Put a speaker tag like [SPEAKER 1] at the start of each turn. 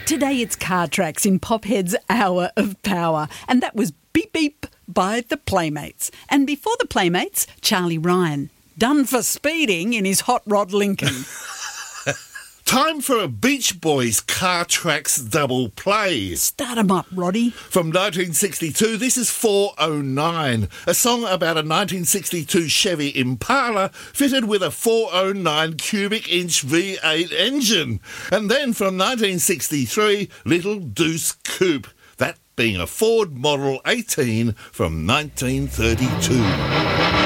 [SPEAKER 1] Today it's Car Tracks in Pophead's Hour of Power. And that was Beep Beep by the Playmates. And before the Playmates, Charlie Ryan. Done for speeding in his hot rod Lincoln.
[SPEAKER 2] Time for a Beach Boys Car Tracks double play.
[SPEAKER 1] Start 'em up, Roddy.
[SPEAKER 2] From 1962, this is 409, a song about a 1962 Chevy Impala fitted with a 409 cubic inch V8 engine. And then from 1963, Little Deuce Coupe, that being a Ford Model 18 from 1932.